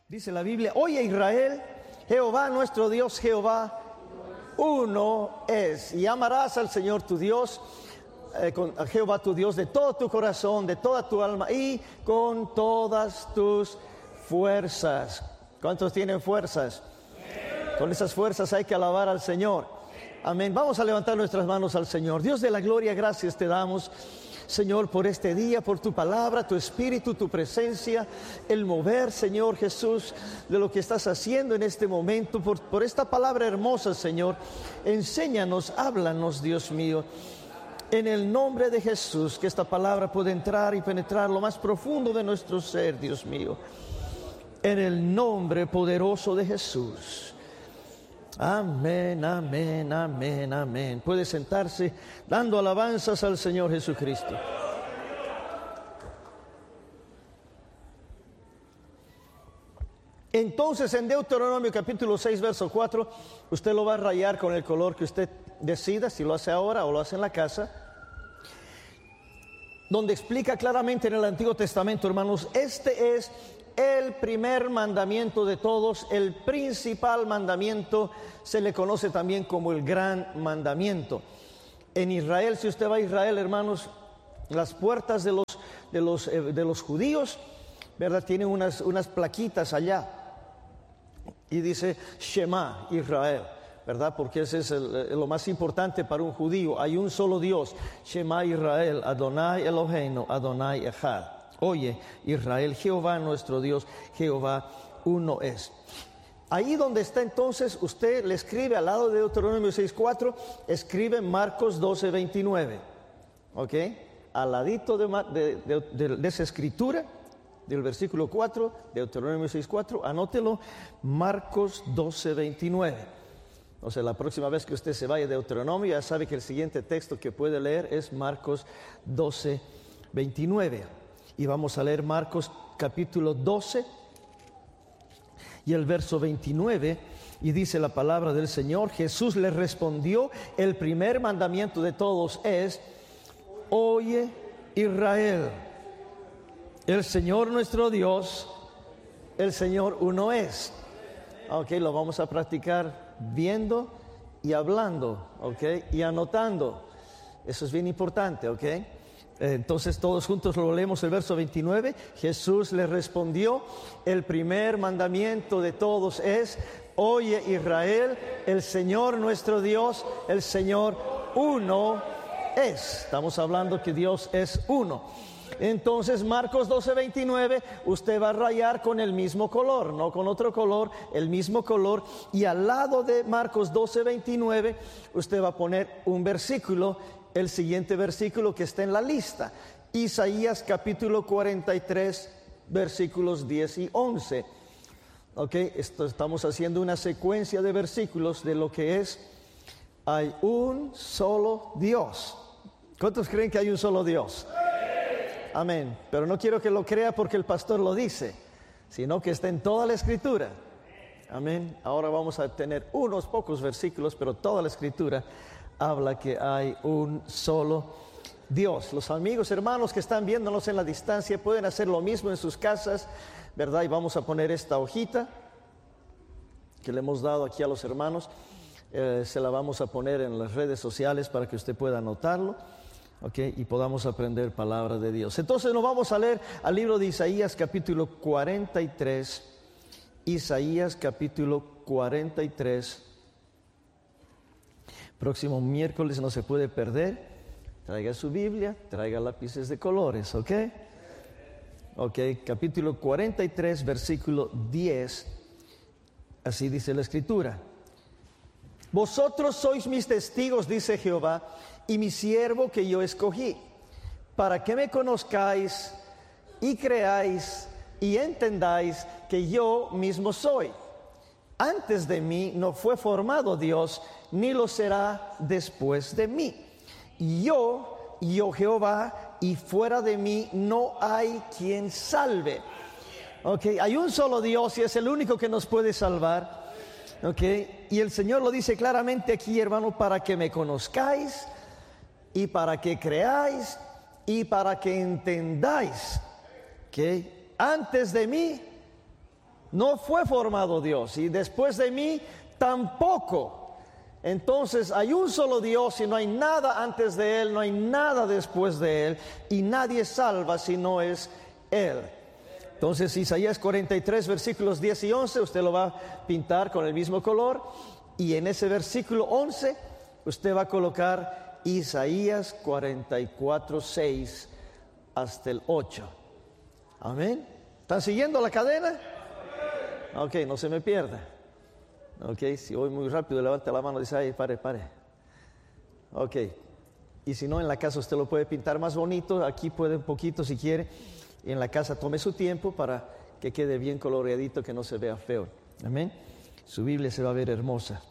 Dice la Biblia: oye Israel, Jehová nuestro Dios, Jehová uno es. Y amarás al Señor tu Dios, a Jehová tu Dios, de todo tu corazón, de toda tu alma y con todas tus fuerzas. ¿Cuántos tienen fuerzas? Con esas fuerzas hay que alabar al Señor. Amén. Vamos a levantar nuestras manos al Señor. Dios de la gloria, gracias te damos, Señor, por este día, por tu palabra, tu espíritu, tu presencia, el mover, Señor Jesús, de lo que estás haciendo en este momento, por esta palabra hermosa, Señor. Enséñanos, háblanos, Dios mío, en el nombre de Jesús, que esta palabra pueda entrar y penetrar lo más profundo de nuestro ser, Dios mío, en el nombre poderoso de Jesús. Amén, amén, amén, amén. Puede sentarse dando alabanzas al Señor Jesucristo. Entonces, en Deuteronomio capítulo 6, verso 4, usted lo va a rayar con el color que usted decida, si lo hace ahora o lo hace en la casa, donde explica claramente en el Antiguo Testamento, hermanos, este es el primer mandamiento de todos, el principal mandamiento, se le conoce también como el gran mandamiento. En Israel, si usted va a Israel, hermanos, las puertas de los judíos, ¿verdad?, tienen unas plaquitas allá y dice Shema Israel, ¿verdad? Porque ese es lo más importante para un judío. Hay un solo Dios, Shema Israel, Adonai Eloheinu, Adonai Echad. Oye Israel, Jehová nuestro Dios, Jehová uno es. Ahí donde está, entonces, usted le escribe al lado de Deuteronomio 6:4, escribe Marcos 12:29, ¿ok? Al ladito de esa escritura, del versículo 4, Deuteronomio 6:4, anótelo, Marcos 12:29. O sea, la próxima vez que usted se vaya de Deuteronomio, ya sabe que el siguiente texto que puede leer es Marcos 12:29. Y vamos a leer Marcos capítulo 12 y el verso 29, y dice la palabra del Señor: Jesús le respondió, el primer mandamiento de todos es: oye Israel, el Señor nuestro Dios, el Señor uno es. Ok, lo vamos a practicar viendo y hablando, ok, y anotando. Eso es bien importante, ok. Entonces todos juntos lo leemos, el verso 29. Jesús le respondió, el primer mandamiento de todos es: oye Israel, el Señor nuestro Dios, el Señor uno es. Estamos hablando que Dios es uno. Entonces Marcos 12:29, usted va a rayar con el mismo color, no con otro color, el mismo color. Y al lado de Marcos 12:29, usted va a poner un versículo, el siguiente versículo que está en la lista, Isaías capítulo 43, versículos 10 y 11. Ok, estamos haciendo una secuencia de versículos de lo que es: hay un solo Dios. ¿Cuántos creen que hay un solo Dios? Amén. Pero no quiero que lo crea porque el pastor lo dice, sino que está en toda la Escritura. Amén. Ahora vamos a tener unos pocos versículos, pero toda la Escritura habla que hay un solo Dios. Los amigos, hermanos que están viéndonos en la distancia pueden hacer lo mismo en sus casas, ¿verdad? Y vamos a poner esta hojita que le hemos dado aquí a los hermanos, se la vamos a poner en las redes sociales para que usted pueda anotarlo, ¿ok? Y podamos aprender palabra de Dios. Entonces nos vamos a leer al libro de Isaías capítulo 43, Isaías capítulo 43. Próximo miércoles no se puede perder. Traiga su Biblia, traiga lápices de colores, ¿ok? Ok, capítulo 43, versículo 10. Así dice la Escritura: vosotros sois mis testigos, dice Jehová, y mi siervo que yo escogí, para que me conozcáis y creáis y entendáis que yo mismo soy. Antes de mí no fue formado Dios, ni lo será después de mí. Yo Jehová, y fuera de mí no hay quien salve. Ok, hay un solo Dios y es el único que nos puede salvar. Ok, y el Señor lo dice claramente aquí, hermano: para que me conozcáis y para que creáis y para que entendáis que antes de mí no fue formado Dios, y después de mí tampoco. Entonces hay un solo Dios y no hay nada antes de Él, no hay nada después de Él, y nadie salva si no es Él. Entonces Isaías 43 versículos 10 y 11 usted lo va a pintar con el mismo color, y en ese versículo 11 usted va a colocar Isaías 44, 6 hasta el 8. Amén. ¿Están siguiendo la cadena? Ok, no se me pierda. Ok, si voy muy rápido, levante la mano y dice, ay, pare. Ok, y si no, en la casa usted lo puede pintar más bonito, aquí puede un poquito si quiere. En la casa tome su tiempo para que quede bien coloreadito, que no se vea feo. Amén. Su Biblia se va a ver hermosa.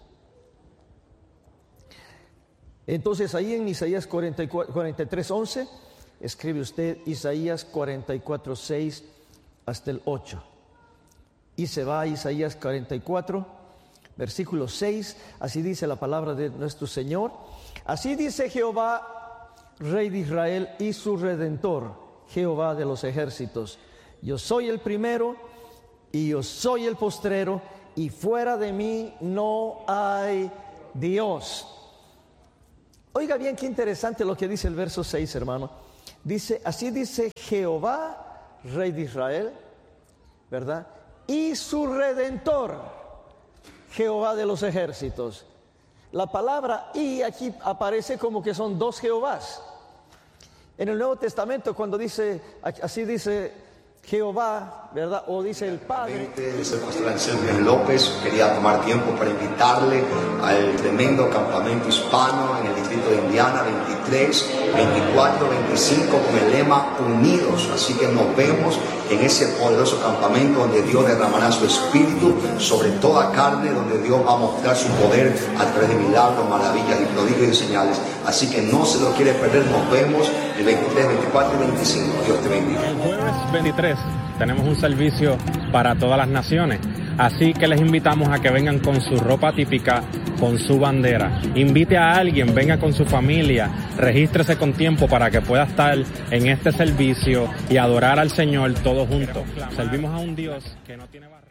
Entonces ahí en Isaías 43, 11, escribe usted Isaías 44, 6 hasta el 8. Y se va a Isaías 44, versículo 6, así dice la palabra de nuestro Señor. Así dice Jehová, Rey de Israel y su Redentor, Jehová de los ejércitos: yo soy el primero y yo soy el postrero, y fuera de mí no hay Dios. Oiga bien, qué interesante lo que dice el verso 6, hermano. Dice, así dice Jehová, Rey de Israel, ¿verdad? Y su Redentor, Jehová de los ejércitos. La palabra "y" aquí aparece como que son dos Jehovás. En el Nuevo Testamento, cuando dice, así dice Jehová, ¿verdad? O dice el Padre. Es el pastor Anselmo López. Quería tomar tiempo para invitarle al tremendo campamento hispano en el distrito de Indiana, 23, 24, 25, con el lema Unidos. Así que nos vemos en ese poderoso campamento donde Dios derramará su espíritu sobre toda carne, donde Dios va a mostrar su poder a través de milagros, maravillas y prodigios y señales. Así que no se lo quiere perder. Nos vemos el 23, 24 y 25. Dios te bendiga. El jueves 23 tenemos un servicio para todas las naciones, así que les invitamos a que vengan con su ropa típica, con su bandera. Invite a alguien, venga con su familia, regístrese con tiempo para que pueda estar en este servicio y adorar al Señor todos juntos. Servimos a un Dios que no tiene barreras.